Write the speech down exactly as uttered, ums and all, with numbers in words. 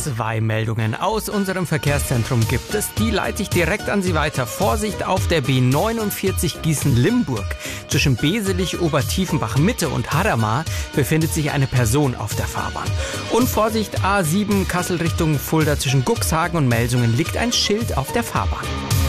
Zwei Meldungen aus unserem Verkehrszentrum gibt es. Die leite ich direkt an Sie weiter. Vorsicht auf der B neunundvierzig Gießen-Limburg. Zwischen Beselich, Obertiefenbach Mitte und Hadamar befindet sich eine Person auf der Fahrbahn. Und Vorsicht A sieben Kassel Richtung Fulda zwischen Cuxhagen und Melsungen liegt ein Schild auf der Fahrbahn.